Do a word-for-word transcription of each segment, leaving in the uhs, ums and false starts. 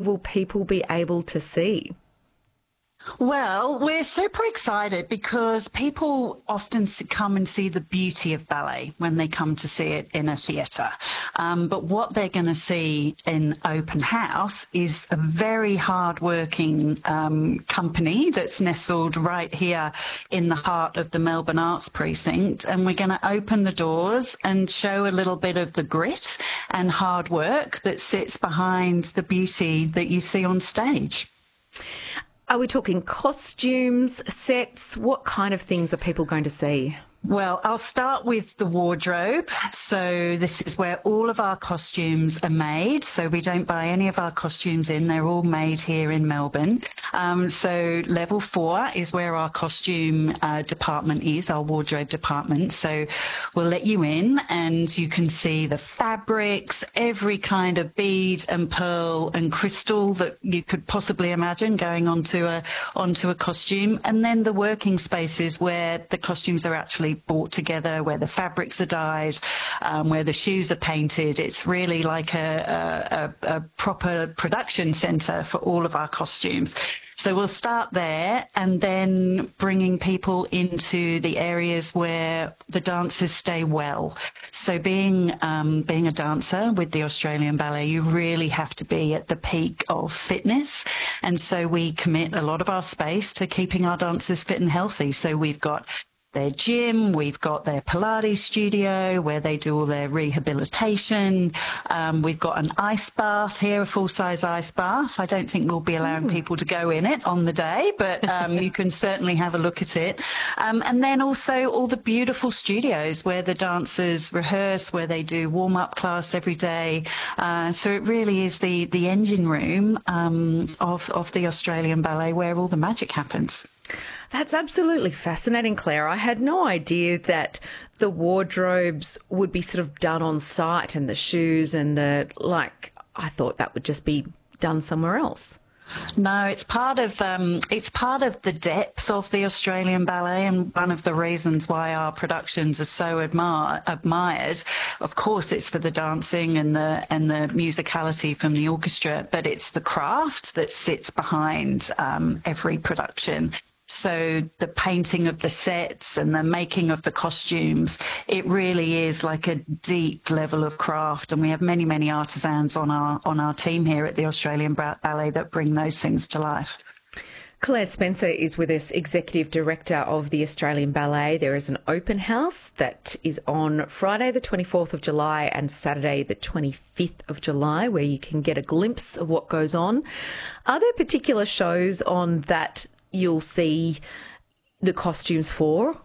will people be able to see? Well, we're super excited because people often s- come and see the beauty of ballet when they come to see it in a theatre. Um, but what they're going to see in Open House is a very hard-working um, company that's nestled right here in the heart of the Melbourne Arts Precinct. And we're going to open the doors and show a little bit of the grit and hard work that sits behind the beauty that you see on stage. Are we talking costumes, sets? What kind of things are people going to see? Well, I'll start with the wardrobe. So this is where all of our costumes are made. So we don't buy any of our costumes in. They're all made here in Melbourne. Um, so level four is where our costume uh, department is, our wardrobe department. So we'll let you in and you can see the fabrics, every kind of bead and pearl and crystal that you could possibly imagine going onto a, onto a costume. And then the working spaces where the costumes are actually brought together, where the fabrics are dyed, um, where the shoes are painted. It's really like a, a, a proper production centre for all of our costumes. So we'll start there and then bringing people into the areas where the dancers stay well. So being um, being a dancer with the Australian Ballet, you really have to be at the peak of fitness. And so we commit a lot of our space to keeping our dancers fit and healthy. So we've got their gym, we've got their Pilates studio where they do all their rehabilitation. Um, we've got an ice bath here, a full-size ice bath. I don't think we'll be allowing mm. people to go in it on the day, but um, you can certainly have a look at it. Um, and then also all the beautiful studios where the dancers rehearse, where they do warm-up class every day. Uh, so it really is the, the engine room um, of, of the Australian Ballet where all the magic happens. That's absolutely fascinating, Claire. I had no idea that the wardrobes would be sort of done on site and the shoes and the, like, I thought that would just be done somewhere else. No, it's part of um, it's part of the depth of the Australian Ballet, and one of the reasons why our productions are so admire, admired. Of course, it's for the dancing and the and the musicality from the orchestra, but it's the craft that sits behind um, every production. So the painting of the sets and the making of the costumes, it really is like a deep level of craft. And we have many, many artisans on our on our team here at the Australian Ballet that bring those things to life. Claire Spencer is with us, Executive Director of the Australian Ballet. There is an open house that is on Friday the twenty-fourth of July and Saturday the twenty-fifth of July, where you can get a glimpse of what goes on. Are there particular shows on that you'll see the costumes for?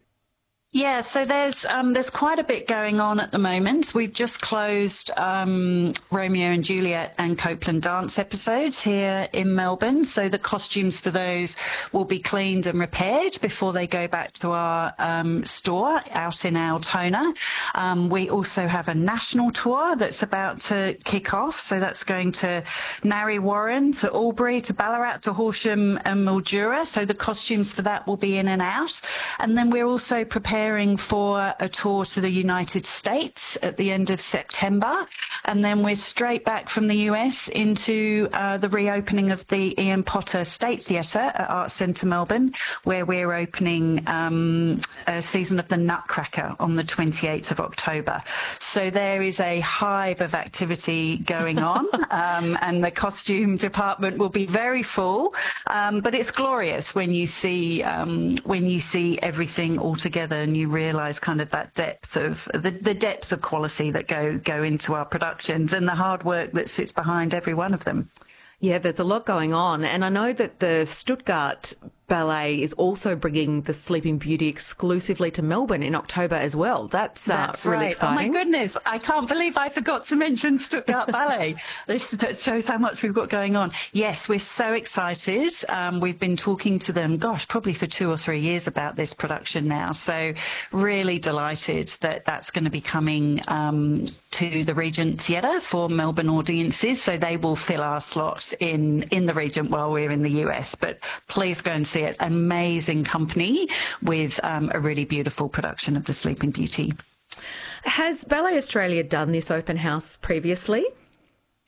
Yeah, so there's um, there's quite a bit going on at the moment. We've just closed um, Romeo and Juliet and Copeland dance episodes here in Melbourne. So the costumes for those will be cleaned and repaired before they go back to our um, store out in Altona. Um, we also have a national tour that's about to kick off. So that's going to Narre Warren, to Albury, to Ballarat, to Horsham and Mildura. So the costumes for that will be in and out. And then we're also preparing for a tour to the United States at the end of September, and then we're straight back from the U S into uh, the reopening of the Ian Potter State Theatre at Arts Centre Melbourne, where we're opening um, a season of the Nutcracker on the twenty-eighth of October. So there is a hive of activity going on, um, and the costume department will be very full, um, but it's glorious when you see um, when you see everything all together. And you realise kind of that depth of the, the depth of quality that go go into our productions and the hard work that sits behind every one of them. Yeah, there's a lot going on, and I know that the Stuttgart Ballet is also bringing the Sleeping Beauty exclusively to Melbourne in October as well. That's, uh, That's really right. exciting. Oh my goodness, I can't believe I forgot to mention Stuttgart Ballet. This shows how much we've got going on. Yes, we're so excited. Um, we've been talking to them, gosh, probably for two or three years about this production now. So really delighted that that's going to be coming um, to the Regent Theatre for Melbourne audiences. So they will fill our slot in, in the Regent while we're in the U S. But please go and see it. Amazing company with um, a really beautiful production of The Sleeping Beauty. Has Ballet Australia done this open house previously?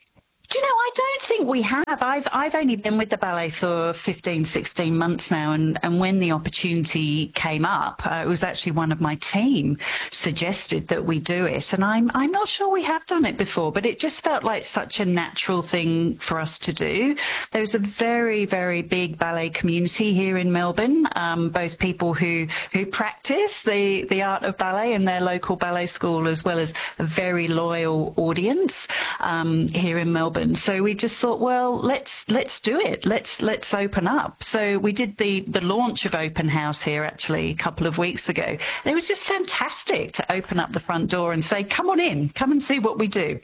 Do you know, I don't think we have. I've I've only been with the ballet for fifteen, sixteen months now, and, and when the opportunity came up, uh, it was actually one of my team suggested that we do it, and I'm I'm not sure we have done it before, but it just felt like such a natural thing for us to do. There's a very, very big ballet community here in Melbourne, um, both people who, who practice the, the art of ballet in their local ballet school, as well as a very loyal audience um, here in Melbourne. So we just thought, well, let's let's do it. Let's let's open up. So we did the the launch of Open House here actually a couple of weeks ago. And it was just fantastic to open up the front door and say, come on in, come and see what we do.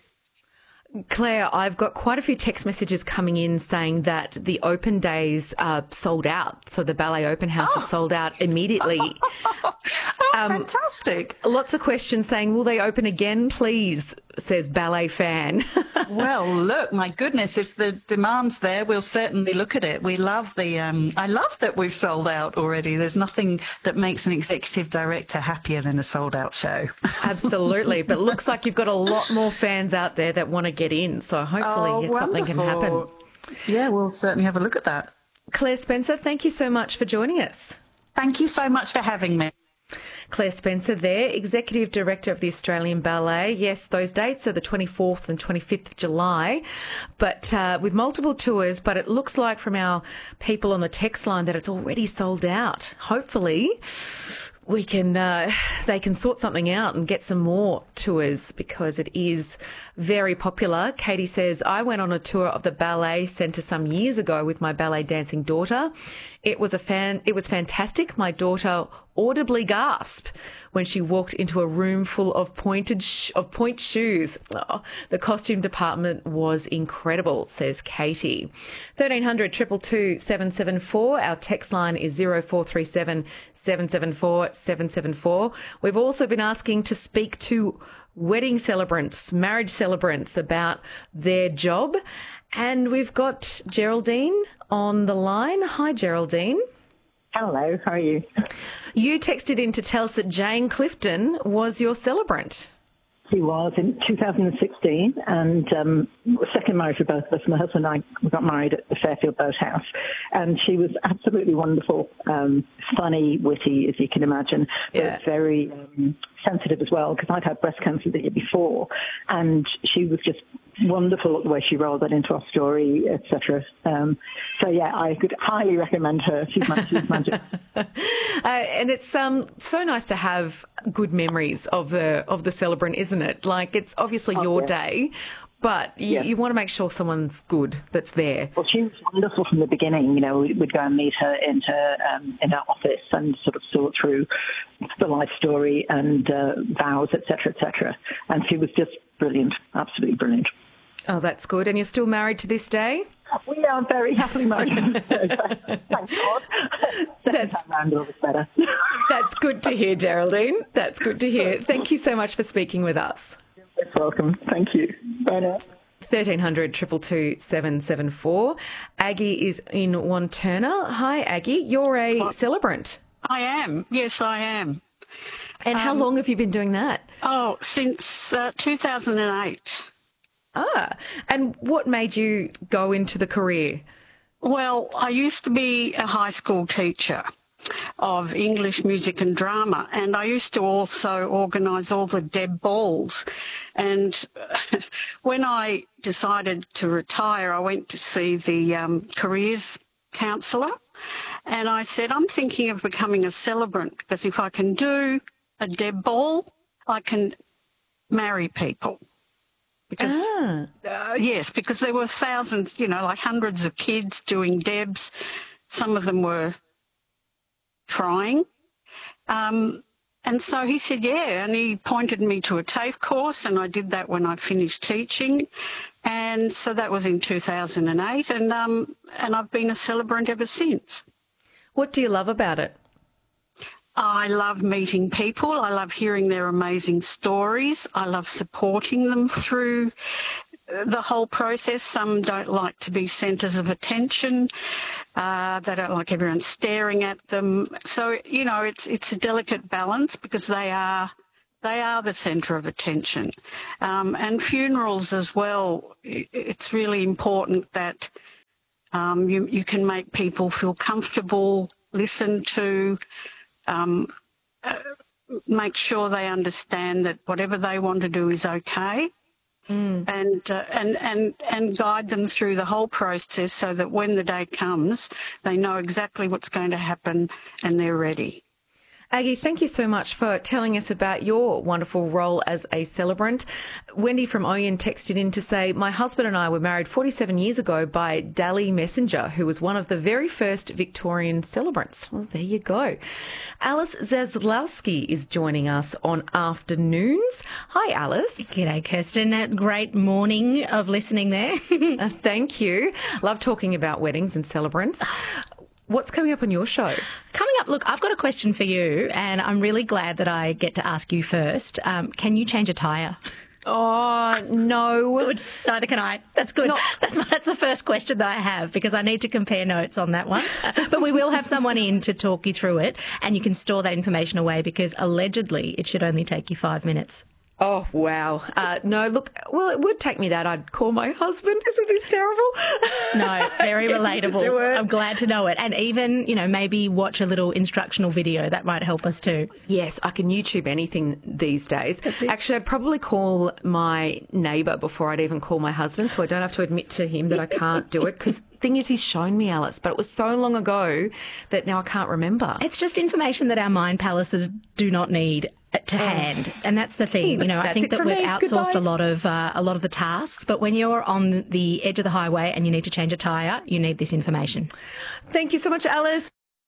Claire, I've got quite a few text messages coming in saying that the open days are sold out. So the Ballet Open House oh. is sold out immediately. oh, um, fantastic. Lots of questions saying, will they open again, please, says Ballet Fan. Well, look, my goodness, if the demand's there, we'll certainly look at it. We love the, um, I love that we've sold out already. There's nothing that makes an executive director happier than a sold out show. Absolutely. But looks like you've got a lot more fans out there that want to get in. So hopefully oh, yes, something can happen. Yeah, we'll certainly have a look at that. Claire Spencer, thank you so much for joining us. Thank you so much for having me. Claire Spencer there, Executive Director of the Australian Ballet. Yes, those dates are the twenty-fourth and twenty-fifth of July, but uh, with multiple tours, but it looks like from our people on the text line that it's already sold out. Hopefully we can, uh, they can sort something out and get some more tours because it is very popular. Katie says, I went on a tour of the ballet centre some years ago with my ballet dancing daughter. It was a fan, it was fantastic. My daughter audibly gasped when she walked into a room full of pointed sh- of point shoes. Oh, the costume department was incredible, says Katie. thirteen hundred, two two two, seven seven four. Our text line is zero four three seven, seven seven four, seven seven four. We've also been asking to speak to wedding celebrants, marriage celebrants about their job. And we've got Geraldine on the line. Hi, Geraldine. Hello, how are you? You texted in to tell us that Jane Clifton was your celebrant. She was in two thousand sixteen, and um, second marriage for both of us. My husband and I got married at the Fairfield Boathouse, and she was absolutely wonderful, um, funny, witty, as you can imagine, but yeah. very um, sensitive as well, because I'd had breast cancer the year before, and she was just wonderful at the way she rolled that into our story, et cetera. Um, so, yeah, I could highly recommend her. She's, she's magic. uh, and it's um, so nice to have good memories of the of the celebrant, isn't it? Like, it's obviously oh, your yeah. day, but you, yeah. you want to make sure someone's good that's there. Well, she was wonderful from the beginning. You know, we'd go and meet her in her, um, in her office and sort of sort through the life story and uh, vows, et cetera, et cetera. And she was just brilliant, absolutely brilliant. Oh, that's good. And you're still married to this day? We are very happily married. Thank God. That's, time round, all was better. That's good to hear, Geraldine. That's good to hear. Thank you so much for speaking with us. You're welcome. Thank you. Bye now. thirteen hundred, two two two, seven seven four. Aggie is in Wanturna. Hi, Aggie. You're a Hi. celebrant. I am. Yes, I am. And um, how long have you been doing that? Oh, since uh, two thousand eight. Ah, and what made you go into the career? Well, I used to be a high school teacher of English, music and drama, and I used to also organise all the Deb balls. And when I decided to retire, I went to see the um, careers counsellor, and I said, I'm thinking of becoming a celebrant, because if I can do a Deb ball, I can marry people. Because, ah. uh, yes, because there were thousands, you know, like hundreds of kids doing Debs. Some of them were trying. Um, and so he said, yeah, and he pointed me to a TAFE course, and I did that when I finished teaching. And so that was in two thousand eight, and um, and I've been a celebrant ever since. What do you love about it? I love meeting people. I love hearing their amazing stories. I love supporting them through the whole process. Some don't like to be centres of attention. Uh, they don't like everyone staring at them. So, you know, it's it's a delicate balance, because they are They are the centre of attention. Um, and funerals as well, it's really important that um, you, you can make people feel comfortable, listen to, um, uh, make sure they understand that whatever they want to do is okay. Mm. And, uh, and and and guide them through the whole process so that when the day comes, they know exactly what's going to happen and they're ready. Aggie, thank you so much for telling us about your wonderful role as a celebrant. Wendy from Oyen texted in to say, my husband and I were married forty-seven years ago by Dally Messenger, who was one of the very first Victorian celebrants. Well, there you go. Alice Zaslowski is joining us on Afternoons. Hi, Alice. G'day, Kirsten. A great morning of listening there. uh, thank you. Love talking about weddings and celebrants. What's coming up on your show? Coming up, look, I've got a question for you, and I'm really glad that I get to ask you first. Um, can you change a tyre? Oh, no. Good. Neither can I. That's good. Not- that's that's the first question that I have, because I need to compare notes on that one. Uh, but we will have someone in to talk you through it, and you can store that information away, because allegedly it should only take you five minutes. Oh, wow. Uh, no, look, well, it would take me that. I'd call my husband. Isn't this terrible? No, very relatable. I'm glad to know it. And even, you know, maybe watch a little instructional video. That might help us too. Yes, I can YouTube anything these days. Actually, I'd probably call my neighbour before I'd even call my husband, so I don't have to admit to him that I can't do it, because the thing is, he's shown me, Alice, but it was so long ago that now I can't remember. It's just information that our mind palaces do not need to hand, and that's the thing. You know, I think that we've outsourced Goodbye. a lot of uh, a lot of the tasks. But when you're on the edge of the highway and you need to change a tyre, you need this information. Thank you so much, Alice.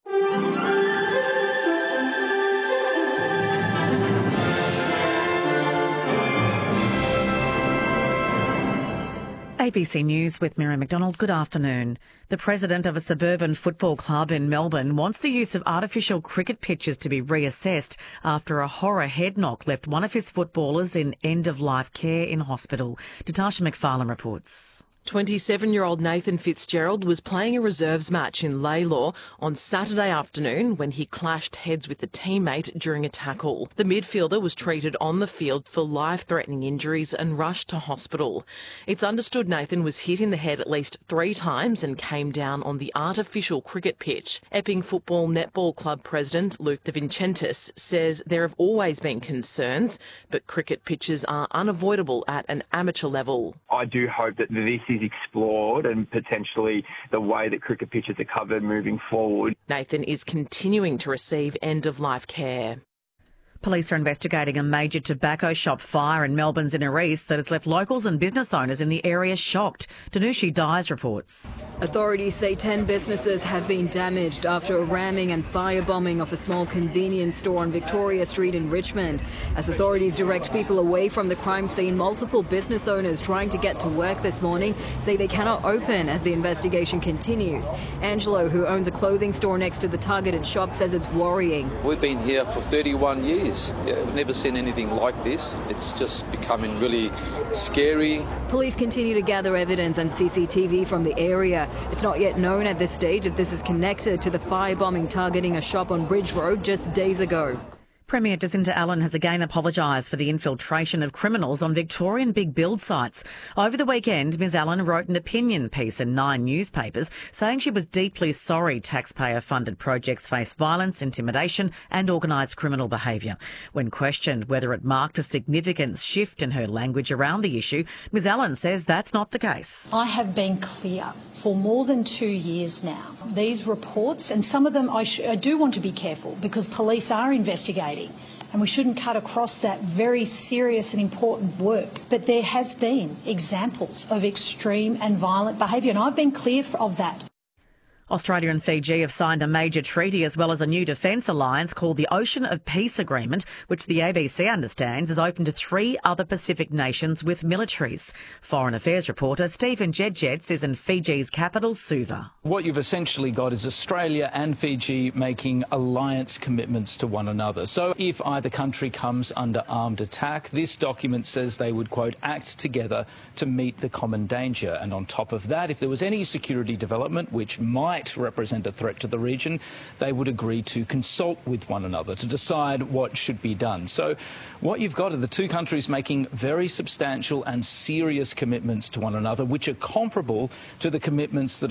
A B C News with Miriam McDonald. Good afternoon. The president of a suburban football club in Melbourne wants the use of artificial cricket pitches to be reassessed after a horror head knock left one of his footballers in end-of-life care in hospital. Natasha McFarlane reports. twenty-seven-year-old Nathan Fitzgerald was playing a reserves match in Laylaw on Saturday afternoon when he clashed heads with a teammate during a tackle. The midfielder was treated on the field for life-threatening injuries and rushed to hospital. It's understood Nathan was hit in the head at least three times and came down on the artificial cricket pitch. Epping Football Netball Club president Luke De Vincentis says there have always been concerns, but cricket pitches are unavoidable at an amateur level. I do hope that this is explored and potentially the way that cricket pitches are covered moving forward. Nathan is continuing to receive end-of-life care. Police are investigating a major tobacco shop fire in Melbourne's Inner East that has left locals and business owners in the area shocked. Danushi Dyes reports. Authorities say ten businesses have been damaged after a ramming and firebombing of a small convenience store on Victoria Street in Richmond. As authorities direct people away from the crime scene, multiple business owners trying to get to work this morning say they cannot open as the investigation continues. Angelo, who owns a clothing store next to the targeted shop, says it's worrying. We've been here for thirty-one years. Yeah, we've never seen anything like this. It's just becoming really scary. Police continue to gather evidence and C C T V from the area. It's not yet known at this stage if this is connected to the firebombing targeting a shop on Bridge Road just days ago. Premier Jacinta Allen has again apologised for the infiltration of criminals on Victorian big build sites. Over the weekend, Ms Allen wrote an opinion piece in nine newspapers saying she was deeply sorry taxpayer-funded projects face violence, intimidation and organised criminal behaviour. When questioned whether it marked a significant shift in her language around the issue, Ms Allen says that's not the case. I have been clear for more than two years now. These reports, and some of them I, sh- I do want to be careful because police are investigating and we shouldn't cut across that very serious and important work. But there has been examples of extreme and violent behaviour, and I've been clear of that. Australia and Fiji have signed a major treaty as well as a new defence alliance called the Ocean of Peace Agreement, which the A B C understands is open to three other Pacific nations with militaries. Foreign Affairs reporter Stephen Jedjets is in Fiji's capital, Suva. What you've essentially got is Australia and Fiji making alliance commitments to one another. So if either country comes under armed attack, this document says they would, quote, act together to meet the common danger. And on top of that, if there was any security development which might might represent a threat to the region, they would agree to consult with one another to decide what should be done. So what you've got are the two countries making very substantial and serious commitments to one another, which are comparable to the commitments that